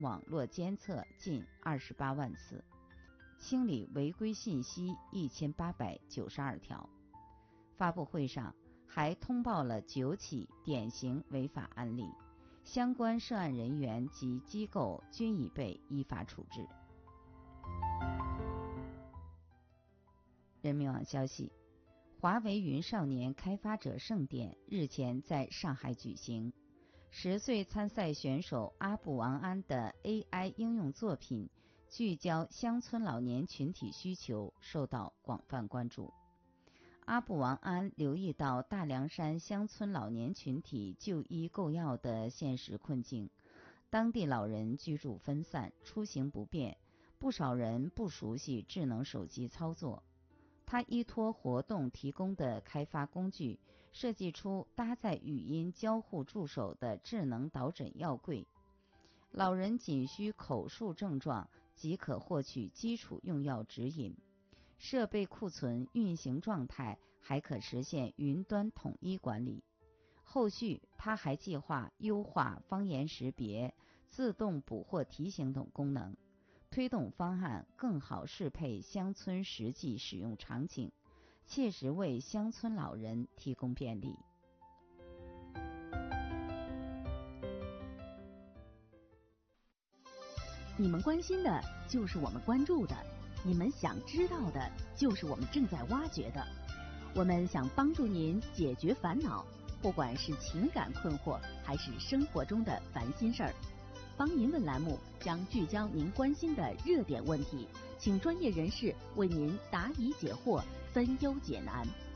网络监测近28万次，清理违规信息1892条。发布会上还通报了9起典型违法案例，相关涉案人员及机构均已被依法处置。人民网消息，华为云少年开发者盛典日前在上海举行，10岁参赛选手阿布王安的 AI 应用作品聚焦乡村老年群体需求，受到广泛关注。阿布王安留意到大凉山乡村老年群体就医购药的现实困境，当地老人居住分散，出行不便，不少人不熟悉智能手机操作。他依托活动提供的开发工具，设计出搭载语音交互助手的智能导诊药柜，老人仅需口述症状即可获取基础用药指引，设备库存运行状态还可实现云端统一管理。后续他还计划优化方言识别、自动补货提醒等功能，推动方案更好适配乡村实际使用场景，切实为乡村老人提供便利。 你们关心的就是我们关注的，你们想知道的就是我们正在挖掘的。我们想帮助您解决烦恼，不管是情感困惑还是生活中的烦心事儿。帮您问栏目将聚焦您关心的热点问题，请专业人士为您答疑解惑，分忧解难。